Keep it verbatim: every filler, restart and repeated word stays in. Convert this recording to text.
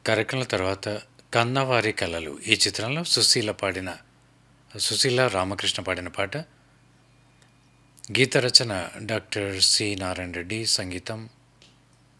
కార్యక్రమం తర్వాత 'కన్నవారి కలలు' ఈ చిత్రంలో సుశీల పాడిన 'సుశీల రామకృష్ణ' పాడిన పాట. గీత రచన డాక్టర్ సి నారాయణ రెడ్డి, సంగీతం